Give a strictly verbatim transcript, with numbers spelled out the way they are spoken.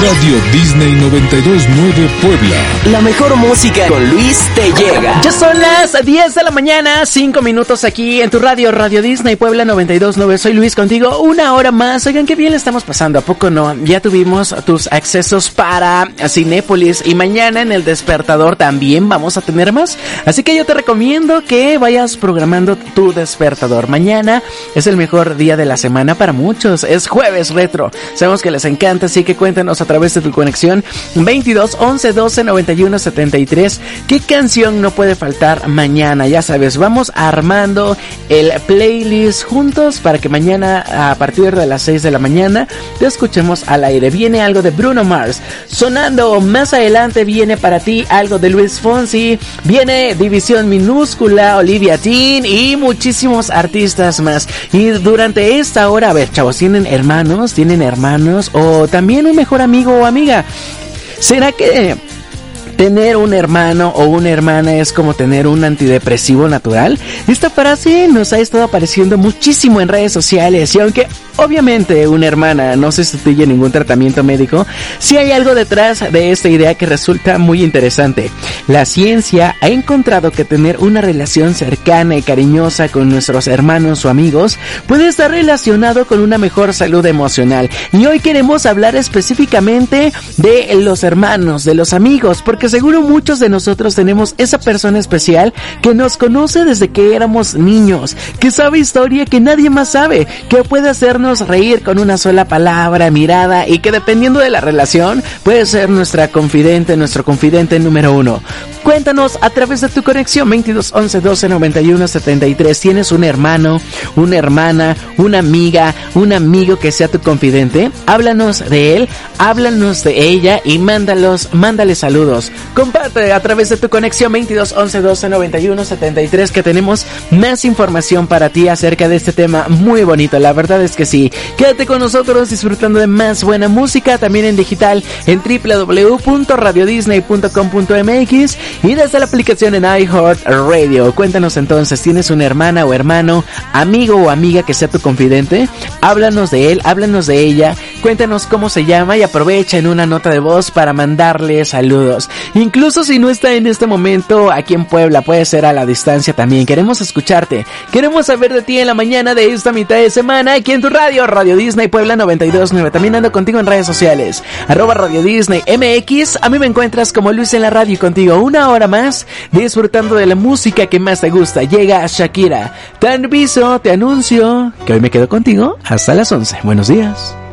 Radio Disney noventa y dos punto nueve Puebla. La mejor música con Luis te llega. Ya son las diez de la mañana, cinco minutos aquí en tu radio, Radio Disney Puebla noventa y dos punto nueve. Soy Luis contigo, una hora más. Oigan, qué bien le estamos pasando, ¿a poco no? Ya tuvimos tus accesos para Cinépolis y mañana en El Despertador también vamos a tener más. Así que yo te recomiendo que vayas programando tu despertador. Mañana es el mejor día de la semana para muchos. Es jueves retro. Sabemos que les encanta, así que cuéntanos a través de tu conexión veintidós, once, doce, noventa y uno, setenta y tres. ¿Qué canción no puede faltar mañana? Ya sabes, vamos armando el playlist juntos para que mañana a partir de las seis de la mañana te escuchemos al aire. Viene algo de Bruno Mars sonando. Más adelante viene para ti algo de Luis Fonsi. Viene División Minúscula, Olivia Dean y muchísimos artistas más. Y durante esta hora, a ver, chavos, ¿tienen hermanos? ¿Tienen hermanos? O también un mejor amigo o amiga. ¿Será que tener un hermano o una hermana es como tener un antidepresivo natural? Esta frase nos ha estado apareciendo muchísimo en redes sociales y aunque obviamente una hermana no se sustituye ningún tratamiento médico, sí hay algo detrás de esta idea que resulta muy interesante. La ciencia ha encontrado que tener una relación cercana y cariñosa con nuestros hermanos o amigos puede estar relacionado con una mejor salud emocional. Y hoy queremos hablar específicamente de los hermanos, de los amigos, porque seguro muchos de nosotros tenemos esa persona especial que nos conoce desde que éramos niños, que sabe historia que nadie más sabe, que puede hacernos reír con una sola palabra, mirada y que dependiendo de la relación puede ser nuestra confidente, nuestro confidente número uno. Cuéntanos a través de tu conexión veintidós, once, doce, noventa y uno, setenta y tres. ¿Tienes un hermano, una hermana, una amiga, un amigo que sea tu confidente? Háblanos de él, háblanos de ella y mándalos, mándale saludos. Comparte a través de tu conexión veintidós, once, doce, noventa y uno, setenta y tres que tenemos más información para ti acerca de este tema muy bonito. La verdad es que sí. Quédate con nosotros disfrutando de más buena música, también en digital en doble u doble u doble u punto radio disney punto com punto m x y desde la aplicación en iHeartRadio. Cuéntanos entonces, ¿tienes una hermana o hermano, amigo o amiga que sea tu confidente? Háblanos de él, háblanos de ella, cuéntanos cómo se llama y aprovecha en una nota de voz para mandarle saludos. Incluso si no está en este momento aquí en Puebla, puede ser a la distancia también. Queremos escucharte, queremos saber de ti en la mañana de esta mitad de semana aquí en tu radio, Radio Disney Puebla noventa y dos punto nueve. También ando contigo en redes sociales, arroba Radio Disney M X. A mí me encuentras como Luis en la radio y contigo una hora más disfrutando de la música que más te gusta. Llega Shakira. Te aviso, te anuncio que hoy me quedo contigo hasta las once. Buenos días.